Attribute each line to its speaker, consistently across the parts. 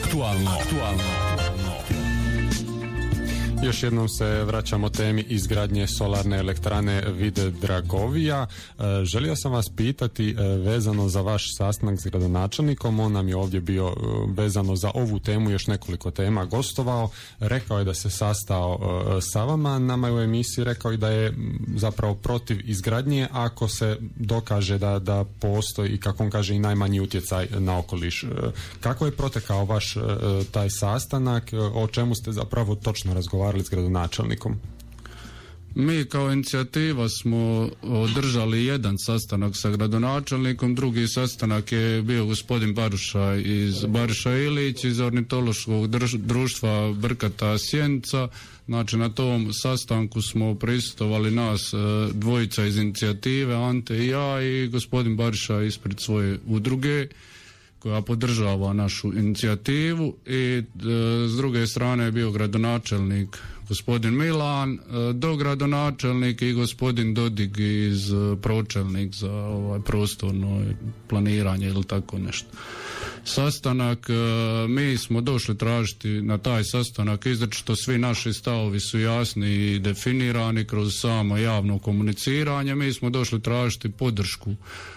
Speaker 1: Aktualno.
Speaker 2: Još jednom se vraćamo temi izgradnje solarne elektrane Vid Dragovija. Želio sam vas pitati vezano za vaš sastanak s gradonačelnikom. On nam je ovdje bio vezano za ovu temu, još nekoliko tema gostovao. Rekao je da se sastao sa vama. Nama je u emisiji rekao i da je zapravo protiv izgradnje ako se dokaže da postoji i kako on kaže i najmanji utjecaj na okoliš. Kako je protekao vaš taj sastanak? O čemu ste zapravo točno razgovarali s gradonačelnikom?
Speaker 3: Mi kao inicijativa smo održali jedan sastanak sa gradonačelnikom, drugi sastanak je bio gospodin Bariša Ilić iz ornitološkog društva Brkata Sjenica. Znači na tom sastanku smo prisustvovali nas dvojica iz inicijative, Ante i ja, i gospodin Bariša ispred svoje udruge koja podržava našu inicijativu, i s druge strane je bio gradonačelnik gospodin Milan, dogradonačelnik i gospodin Dodig pročelnik za prostorno planiranje ili tako nešto. Sastanak, mi smo došli tražiti na taj sastanak izričito, svi naši stavovi su jasni i definirani kroz samo javno komuniciranje. Mi smo došli tražiti podršku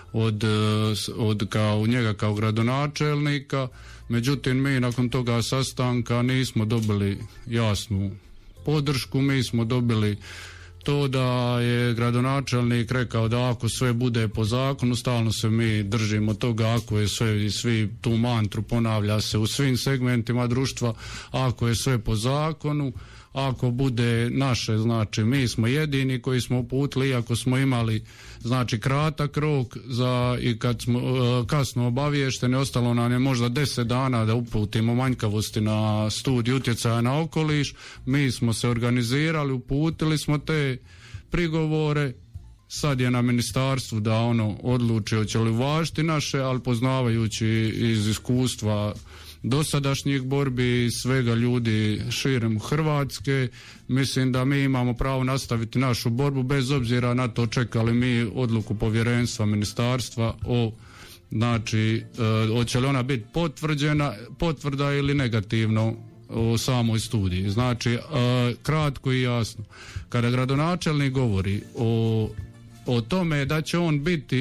Speaker 3: od njega kao gradonačelnika, međutim mi nakon toga sastanka nismo dobili jasnu podršku. Mi smo dobili to da je gradonačelnik rekao da ako sve bude po zakonu, stalno se mi držimo toga, ako je sve, i svi tu mantru ponavlja se u svim segmentima društva, ako je sve po zakonu, ako bude naše, znači mi smo jedini koji smo uputili, iako smo imali znači kratak rok i kad smo kasno obaviješteni, ostalo nam je možda 10 dana da uputimo manjkavosti na studiju utjecaja na okoliš. Mi smo se organizirali, uputili smo te prigovore. Sad je na ministarstvu da ono odluči hoće li uvažiti naše, ali poznavajući iz iskustva dosadašnjih borbi i svega ljudi širom Hrvatske, mislim da mi imamo pravo nastaviti našu borbu bez obzira na to čekali mi odluku povjerenstva ministarstva znači hoće li ona biti potvrda ili negativno o samoj studiji. Znači kratko i jasno, kada gradonačelnik govori o tome da će on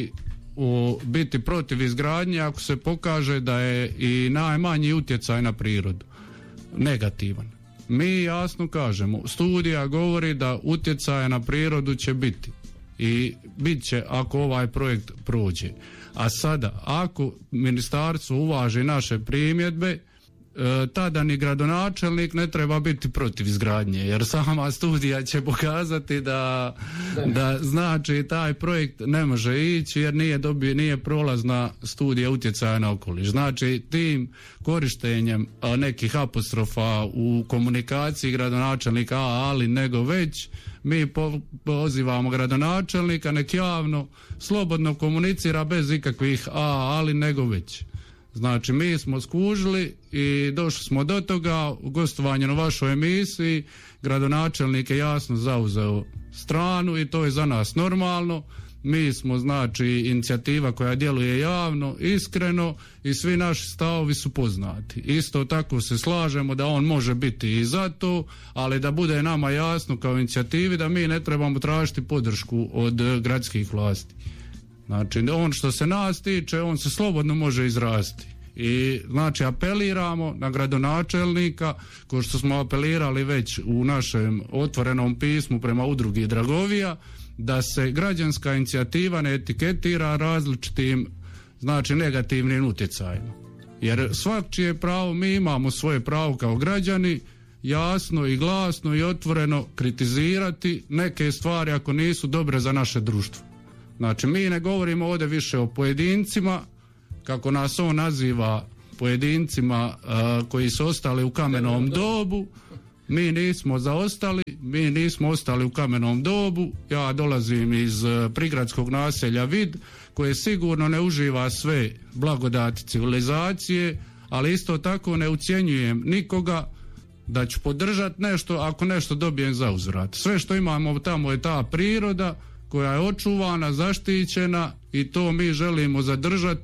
Speaker 3: biti protiv izgradnje ako se pokaže da je i najmanji utjecaj na prirodu negativan. Mi jasno kažemo, studija govori da utjecaja na prirodu će biti i bit će ako ovaj projekt prođe. A sada, ako ministarstvo uvaži naše primjedbe, tada ni gradonačelnik ne treba biti protiv izgradnje, jer sama studija će pokazati da znači taj projekt ne može ići jer nije prolazna studija utjecaja na okoliš. Znači tim korištenjem nekih apostrofa u komunikaciji gradonačelnika ali nego već, mi pozivamo gradonačelnika nek javno slobodno komunicira bez ikakvih ali nego već. Znači mi smo skužili i došli smo do toga u gostovanju na vašoj emisiji, gradonačelnik je jasno zauzeo stranu i to je za nas normalno. Mi smo znači inicijativa koja djeluje javno, iskreno i svi naši stavovi su poznati. Isto tako se slažemo da on može biti i za to, ali da bude nama jasno kao inicijativi da mi ne trebamo tražiti podršku od gradskih vlasti. Znači, on što se nas tiče, on se slobodno može izraziti. I znači apeliramo na gradonačelnika, kao što smo apelirali već u našem otvorenom pismu prema udrugi Dragovija, da se građanska inicijativa ne etiketira različitim, znači negativnim utjecajima. Jer svačije pravo, mi imamo svoje pravo kao građani, jasno i glasno i otvoreno kritizirati neke stvari ako nisu dobre za naše društvo. Znači mi ne govorimo ovdje više o pojedincima, kako nas on naziva pojedincima koji su ostali u kamenom dobu. Mi nismo zaostali, mi nismo ostali u kamenom dobu. Ja dolazim iz prigradskog naselja Vid, koje sigurno ne uživa sve blagodati civilizacije, ali isto tako ne ucjenjujem nikoga da ću podržati nešto ako nešto dobijem za uzvrat. Sve što imamo tamo je ta priroda koja je očuvana, zaštićena i to mi želimo zadržati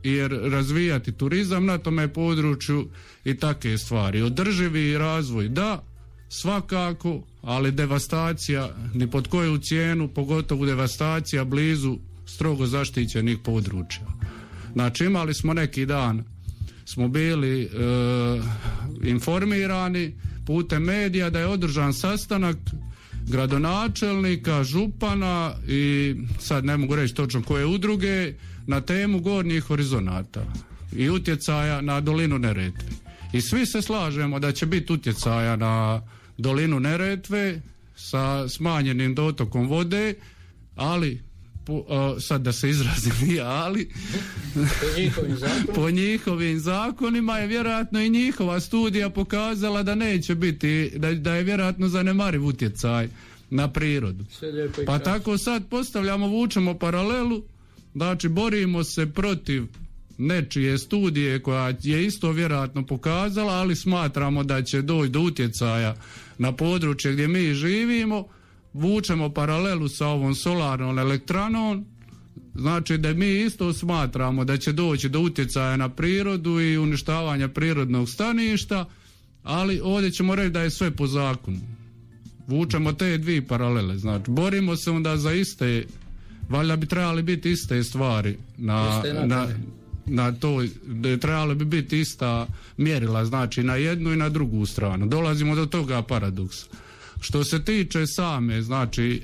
Speaker 3: jer razvijati turizam na tome području i takve stvari. Održivi razvoj da, svakako, ali devastacija ni pod koju cijenu, pogotovo devastacija blizu strogo zaštićenih područja. Znači imali smo neki dan, smo bili informirani putem medija da je održan sastanak gradonačelnika, župana i sad ne mogu reći točno koje udruge na temu gornjih horizonata i utjecaja na dolinu Neretve. I svi se slažemo da će biti utjecaja na dolinu Neretve sa smanjenim dotokom vode, ali sad da se izrazim ali po njihovim zakonima je vjerojatno i njihova studija pokazala da neće biti, da je vjerojatno zanemariv utjecaj na prirodu. Pa tako sad postavljamo, vučemo paralelu, znači borimo se protiv nečije studije koja je isto vjerojatno pokazala, ali smatramo da će doći do utjecaja na područje gdje mi živimo. Vučemo paralelu sa ovom solarnom elektranom, znači da mi isto smatramo da će doći do utjecaja na prirodu i uništavanja prirodnog staništa, ali ovdje ćemo reći da je sve po zakonu. Vučemo te dvije paralele, znači borimo se onda za iste, valjda bi trebali biti iste stvari na to, trebali bi biti ista mjerila, znači na jednu i na drugu stranu. Dolazimo do toga paradoksa. Što se tiče same, znači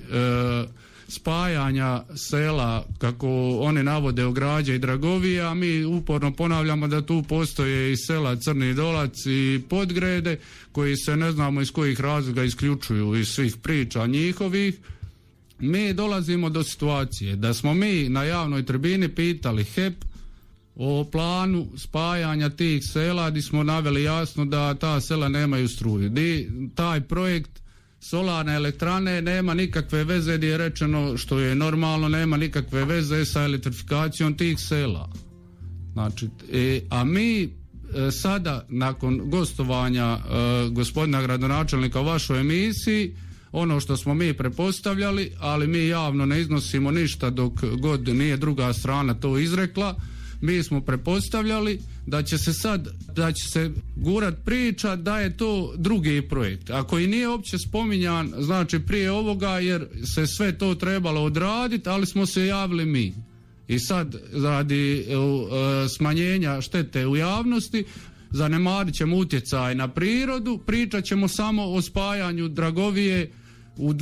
Speaker 3: spajanja sela, kako oni navode Ograđe i Dragovija, mi uporno ponavljamo da tu postoje i sela Crni Dolac i Podgrede, koji se ne znamo iz kojih razloga isključuju iz svih priča njihovih. Mi dolazimo do situacije da smo mi na javnoj tribini pitali HEP o planu spajanja tih sela, gdje smo naveli jasno da ta sela nemaju struju. Taj projekt solarne elektrane nema nikakve veze, gdje je rečeno, što je normalno, nema nikakve veze sa elektrifikacijom tih sela. Znači, a mi sada, nakon gostovanja gospodina gradonačelnika u vašoj emisiji, ono što smo mi prepostavljali, ali mi javno ne iznosimo ništa dok god nije druga strana to izrekla, mi smo prepostavljali da će se gurat priča da je to drugi projekt, a koji nije uopće spominjan, znači prije ovoga, jer se sve to trebalo odraditi, ali smo se javili mi. I sad radi smanjenja štete u javnosti zanemarit ćemo utjecaj na prirodu, pričat ćemo samo o spajanju Dragovije u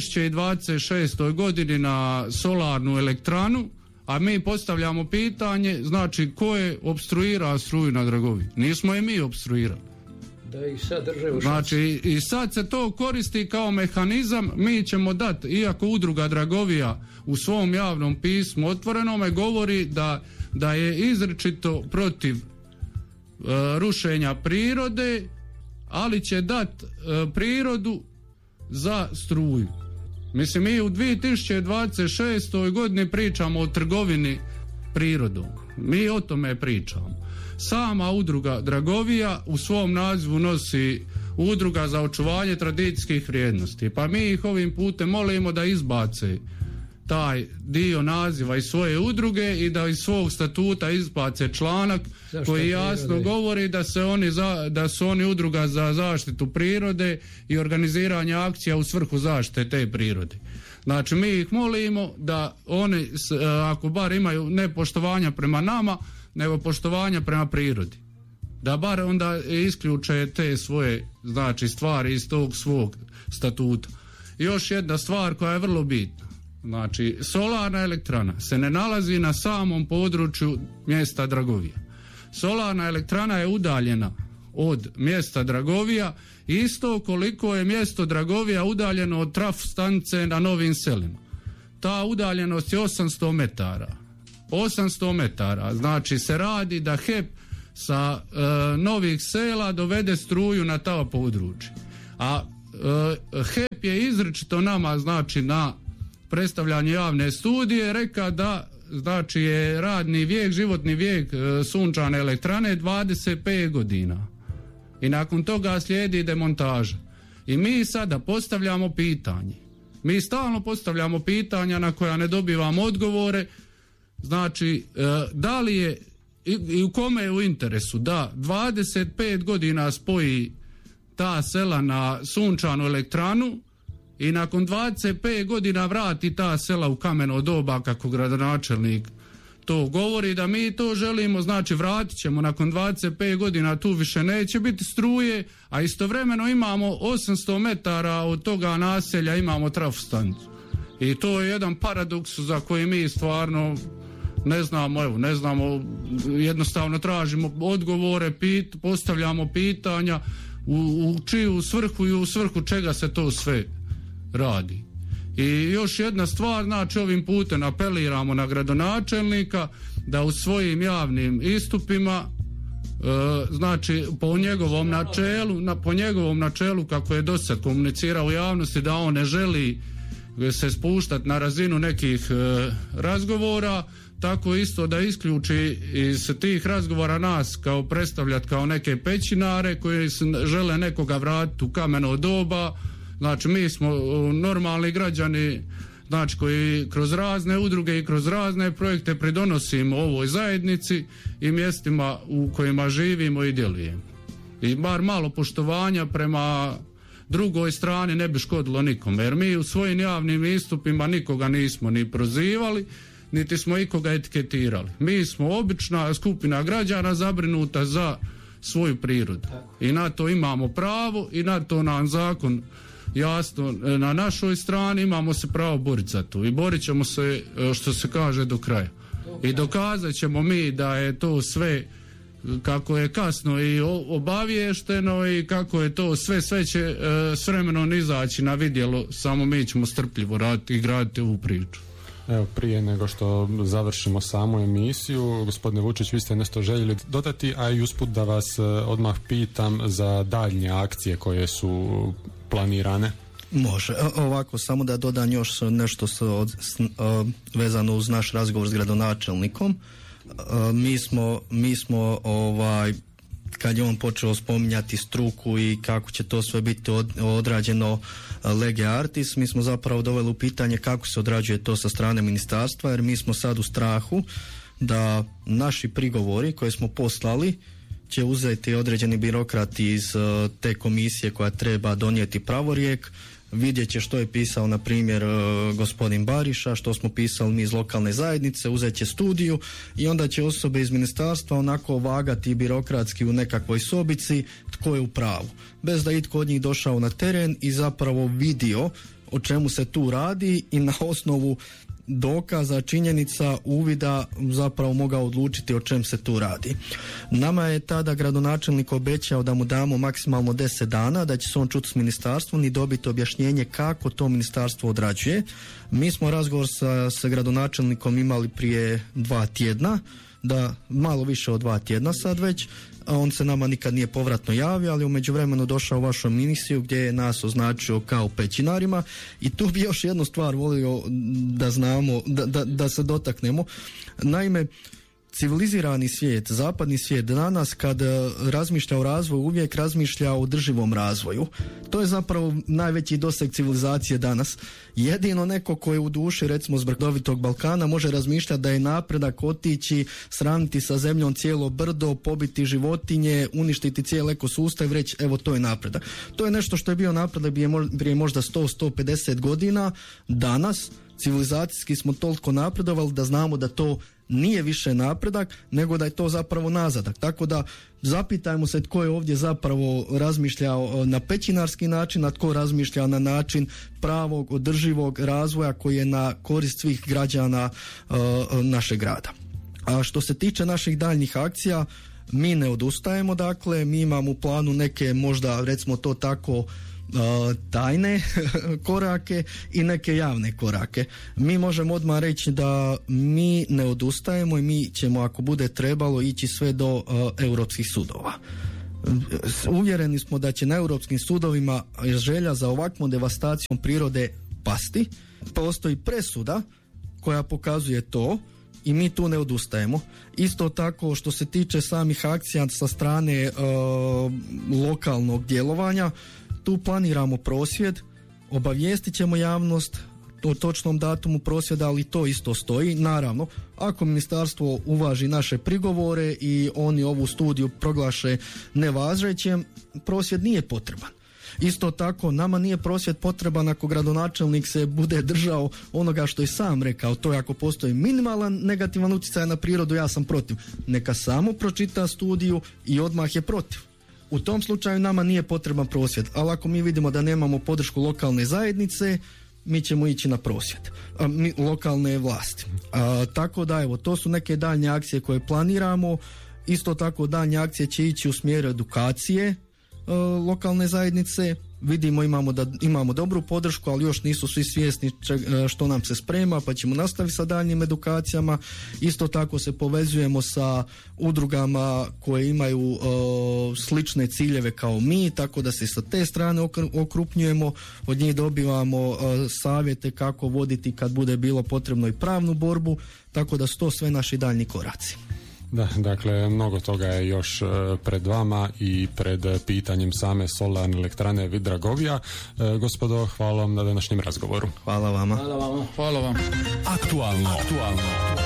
Speaker 3: 2026. godini na solarnu elektranu, a mi postavljamo pitanje, znači ko je opstruirao struju na Dragoviji? Nismo je mi opstruirali.
Speaker 1: Da ih sad drže u
Speaker 3: znači i sad se to koristi kao mehanizam, mi ćemo dati, iako udruga Dragovija u svom javnom pismu otvorenome govori da je izričito protiv rušenja prirode, ali će dati prirodu za struju. Mislim, mi u 2026. godini pričamo o trgovini prirodom. Mi o tome pričamo. Sama udruga Dragovija u svom nazivu nosi Udruga za očuvanje tradicijskih vrijednosti. Pa mi ih ovim putem molimo da izbace taj dio naziva iz svoje udruge i da iz svog statuta izbace članak koji jasno govori da su oni udruga za zaštitu prirode i organiziranje akcija u svrhu zaštite te prirode. Znači mi ih molimo da oni, ako bar imaju ne poštovanja prema nama, nego poštovanja prema prirodi, da bar onda isključe te svoje, znači, stvari iz tog svog statuta. Još jedna stvar koja je vrlo bitna. Znači, solarna elektrana se ne nalazi na samom području mjesta Dragovija. Solarna elektrana je udaljena od mjesta Dragovija isto koliko je mjesto Dragovija udaljeno od traf stanice na Novim Selima. Ta udaljenost je 800 metara. 800 metara. Znači se radi da HEP sa Novih Sela dovede struju na ta područje. A HEP je izričito nama, znači, na predstavljanje javne studije reka da, znači, je radni vijek, životni vijek sunčane elektrane 25 godina. I nakon toga slijedi demontaža. I mi sada postavljamo pitanje. Mi stalno postavljamo pitanja na koja ne dobivamo odgovore. Znači, da li je i u kome je u interesu da 25 godina spoji ta sela na sunčanu elektranu i nakon 25 godina vrati ta sela u kameno doba kako gradonačelnik to govori, da mi to želimo, znači vratit ćemo nakon 25 godina, tu više neće biti struje, a istovremeno imamo 800 metara od toga naselja imamo trafostanicu. I to je jedan paradoks za koji mi stvarno ne znamo, jednostavno tražimo odgovore, postavljamo pitanja u čiju svrhu i u svrhu čega se to sve radi. I još jedna stvar, znači ovim putem apeliramo na gradonačelnika da u svojim javnim istupima, znači po njegovom načelu kako je do sad komunicirao u javnosti, da on ne želi se spuštati na razinu nekih razgovora, tako isto da isključi iz tih razgovora nas kao predstavljati kao neke pećinare koji žele nekoga vratiti u kameno doba. Znači mi smo normalni građani, znači koji kroz razne udruge i kroz razne projekte pridonosimo ovoj zajednici i mjestima u kojima živimo i djelujemo. I bar malo poštovanja prema drugoj strani ne bi škodilo nikome, jer mi u svojim javnim istupima nikoga nismo ni prozivali, niti smo ikoga etiketirali. Mi smo obična skupina građana zabrinuta za svoju prirodu. I na to imamo pravo i na to nam zakon jasno na našoj strani, imamo se pravo boriti za to i borit ćemo se, što se kaže, do kraja. I dokazat ćemo mi da je to sve kako je kasno i obaviješteno i kako je to sve će s vremenom izaći na vidjelo, samo mi ćemo strpljivo raditi i graditi ovu priču.
Speaker 2: Evo, prije nego što završimo samu emisiju, gospodine Vučić, vi ste nešto željeli dodati, a i usput da vas odmah pitam za daljnje akcije koje su planirane.
Speaker 4: Može. Ovako, samo da dodam još nešto vezano uz naš razgovor s gradonačelnikom. Mi smo kad je on počeo spominjati struku i kako će to sve biti odrađeno lege artis, mi smo zapravo doveli u pitanje kako se odrađuje to sa strane ministarstva, jer mi smo sad u strahu da naši prigovori koje smo poslali će uzeti određeni birokrati iz te komisije koja treba donijeti pravorijek, vidjet će što je pisao na primjer gospodin Bariša, što smo pisali mi iz lokalne zajednice, uzet će studiju i onda će osobe iz ministarstva onako vagati birokratski u nekakvoj sobici tko je u pravu, bez da itko od njih došao na teren i zapravo vidio o čemu se tu radi i na osnovu dokaza, činjenica, uvida zapravo mogao odlučiti o čem se tu radi. Nama je tada gradonačelnik obećao da mu damo maksimalno 10 dana, da će se on čuti s ministarstvom i dobiti objašnjenje kako to ministarstvo odrađuje. Mi smo razgovor sa gradonačelnikom imali prije 2 tjedna, da malo više od 2 tjedna sad već, a on se nama nikad nije povratno javio, ali u međuvremenu došao u vašu emisiju gdje je nas označio kao pećinarima i tu bi još jednu stvar volio da znamo, da se dotaknemo. Naime, civilizirani svijet, zapadni svijet danas kad razmišlja o razvoju uvijek razmišlja o održivom razvoju. To je zapravo najveći doseg civilizacije danas. Jedino neko ko je u duši recimo s brdovitog Balkana može razmišljati da je napredak otići, sravniti sa zemljom cijelo brdo, pobiti životinje, uništiti cijeli ekosustav i reći evo to je napredak. To je nešto što je bio napredak prije možda 100-150 godina. Danas civilizacijski smo toliko napredovali da znamo da to nije više napredak, nego da je to zapravo nazadak. Tako da zapitajmo se tko je ovdje zapravo razmišljao na pećinarski način, a tko razmišlja na način pravog, održivog razvoja koji je na korist svih građana našeg grada. A što se tiče naših daljnjih akcija, mi ne odustajemo, dakle, mi imamo u planu neke možda, recimo to tako, tajne korake i neke javne korake. Mi možemo odmah reći da mi ne odustajemo i mi ćemo, ako bude trebalo, ići sve do europskih sudova. Uvjereni smo da će na europskim sudovima želja za ovakvom devastacijom prirode pasti. Postoji presuda koja pokazuje to i mi tu ne odustajemo. Isto tako što se tiče samih akcija sa strane lokalnog djelovanja, tu planiramo prosvjed, obavijestit ćemo javnost, o točnom datumu prosvjeda, ali to isto stoji. Naravno, ako ministarstvo uvaži naše prigovore i oni ovu studiju proglaše nevažećem, prosvjed nije potreban. Isto tako, nama nije prosvjed potreban ako gradonačelnik se bude držao onoga što je sam rekao. To je ako postoji minimalan negativan utjecaj na prirodu, ja sam protiv. Neka samo pročita studiju i odmah je protiv. U tom slučaju nama nije potreban prosvjed, ali ako mi vidimo da nemamo podršku lokalne zajednice, mi ćemo ići na prosvjed, lokalne vlasti. Tako da, evo, to su neke daljnje akcije koje planiramo. Isto tako, daljnje akcije će ići u smjeru edukacije lokalne zajednice. Vidimo, imamo dobru podršku, ali još nisu svi svjesni što nam se sprema, pa ćemo nastaviti sa daljnjim edukacijama. Isto tako se povezujemo sa udrugama koje imaju slične ciljeve kao mi, tako da se sa te strane okrupnjujemo, od njih dobivamo savjete kako voditi kad bude bilo potrebno i pravnu borbu, tako da su to sve naši daljnji koraci.
Speaker 2: Da, dakle, mnogo toga je još pred vama i pred pitanjem same solarne elektrane Vid Dragovija. Gospodo, hvala vam na današnjem razgovoru.
Speaker 4: Hvala vama.
Speaker 1: Hvala vama.
Speaker 3: Hvala vam.
Speaker 5: Aktualno.